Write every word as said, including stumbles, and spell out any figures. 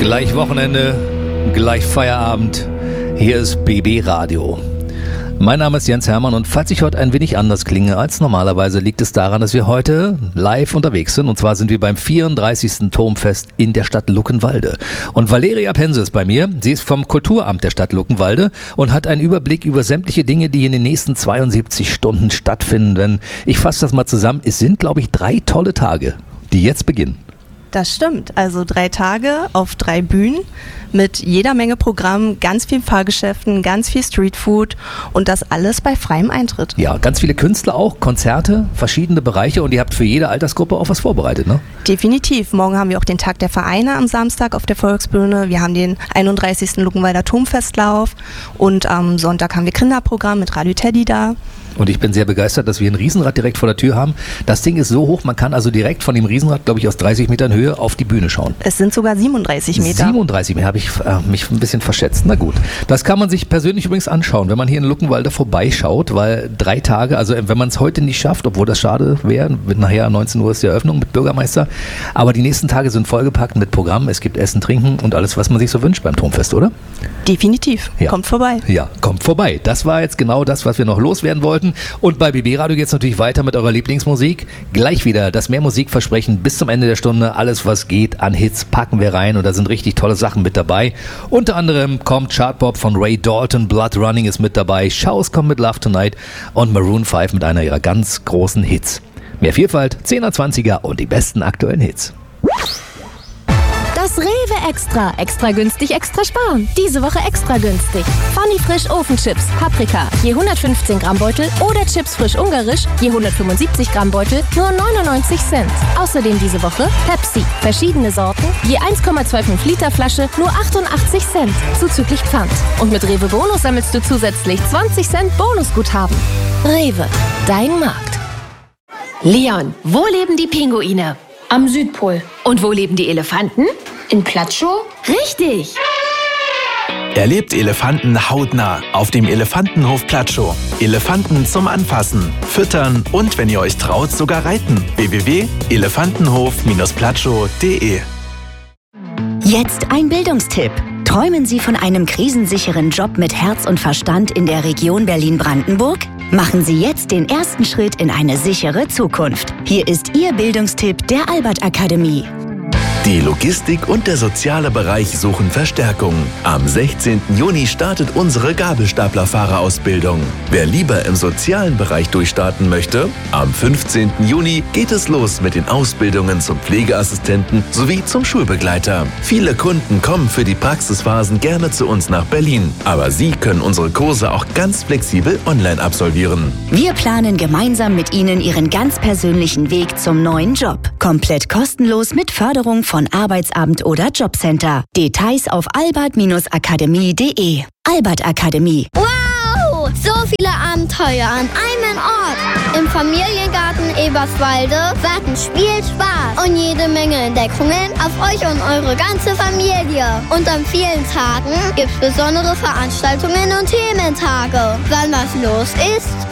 Gleich Wochenende, gleich Feierabend. Hier ist B B Radio. Mein Name ist Jens Hermann und falls ich heute ein wenig anders klinge als normalerweise, liegt es daran, dass wir heute live unterwegs sind. Und zwar sind wir beim vierunddreißigsten Turmfest in der Stadt Luckenwalde. Und Valeria Pense ist bei mir. Sie ist vom Kulturamt der Stadt Luckenwalde und hat einen Überblick über sämtliche Dinge, die in den nächsten zweiundsiebzig Stunden stattfinden. Denn ich fasse das mal zusammen. Es sind, glaube ich, drei tolle Tage, die jetzt beginnen. Das stimmt. Also drei Tage auf drei Bühnen mit jeder Menge Programm, ganz viel Fahrgeschäften, ganz viel Streetfood und das alles bei freiem Eintritt. Ja, ganz viele Künstler auch, Konzerte, verschiedene Bereiche und ihr habt für jede Altersgruppe auch was vorbereitet, ne? Definitiv. Morgen haben wir auch den Tag der Vereine am Samstag auf der Volksbühne. Wir haben den einunddreißigsten Luckenwalder Turmfestlauf und am Sonntag haben wir Kinderprogramm mit Radio Teddy da. Und ich bin sehr begeistert, dass wir ein Riesenrad direkt vor der Tür haben. Das Ding ist so hoch, man kann also direkt von dem Riesenrad, glaube ich, aus dreißig Metern Höhe auf die Bühne schauen. Es sind sogar siebenunddreißig Meter. siebenunddreißig Meter, habe ich äh, mich ein bisschen verschätzt. Na gut, das kann man sich persönlich übrigens anschauen, wenn man hier in Luckenwalde vorbeischaut, weil drei Tage, also wenn man es heute nicht schafft, obwohl das schade wäre, nachher neunzehn Uhr ist die Eröffnung mit Bürgermeister, aber die nächsten Tage sind vollgepackt mit Programm, es gibt Essen, Trinken und alles, was man sich so wünscht beim Turmfest, oder? Definitiv, ja. Kommt vorbei. Ja, kommt vorbei. Das war jetzt genau das, was wir noch loswerden wollten und bei B B Radio geht es natürlich weiter mit eurer Lieblingsmusik. Gleich wieder das mehr Musikversprechen bis zum Ende der Stunde. Alles, was geht an Hits, packen wir rein und da sind richtig tolle Sachen mit dabei. Unter anderem kommt Chartpop von Ray Dalton, Blood Running ist mit dabei, Shows kommt mit Love Tonight und Maroon fünf mit einer ihrer ganz großen Hits. Mehr Vielfalt, zehner, zwanziger und die besten aktuellen Hits. Das Rewe Extra. Extra günstig, extra sparen. Diese Woche extra günstig. Funny Frisch Ofenchips, Paprika, je hundertfünfzehn Gramm Beutel oder Chips frisch ungarisch, je hundertfünfundsiebzig Gramm Beutel, nur neunundneunzig Cent. Außerdem diese Woche Pepsi, verschiedene Sorten, je eins Komma fünfundzwanzig Liter Flasche, nur achtundachtzig Cent, zuzüglich Pfand. Und mit Rewe Bonus sammelst du zusätzlich zwanzig Cent Bonusguthaben. Rewe, dein Markt. Leon, wo leben die Pinguine? Am Südpol. Und wo leben die Elefanten? In Platschow? Richtig! Erlebt Elefanten hautnah auf dem Elefantenhof Platschow. Elefanten zum Anfassen, Füttern und, wenn ihr euch traut, sogar reiten. w w w punkt elefantenhof Bindestrich platschow punkt de Jetzt ein Bildungstipp. Träumen Sie von einem krisensicheren Job mit Herz und Verstand in der Region Berlin-Brandenburg? Machen Sie jetzt den ersten Schritt in eine sichere Zukunft. Hier ist Ihr Bildungstipp der Albert Akademie. Die Logistik und der soziale Bereich suchen Verstärkung. Am sechzehnten Juni startet unsere Gabelstaplerfahrerausbildung. Wer lieber im sozialen Bereich durchstarten möchte, am fünfzehnten Juni geht es los mit den Ausbildungen zum Pflegeassistenten sowie zum Schulbegleiter. Viele Kunden kommen für die Praxisphasen gerne zu uns nach Berlin, aber Sie können unsere Kurse auch ganz flexibel online absolvieren. Wir planen gemeinsam mit Ihnen Ihren ganz persönlichen Weg zum neuen Job. Komplett kostenlos mit Förderung von Arbeitsamt oder Jobcenter. Details auf albert akademie punkt de. Albert Akademie. Wow! So viele Abenteuer an einem Ort. Im Familiengarten Eberswalde warten Spiel, Spaß und jede Menge Entdeckungen auf euch und eure ganze Familie. Und an vielen Tagen gibt's besondere Veranstaltungen und Thementage. Wann was los ist?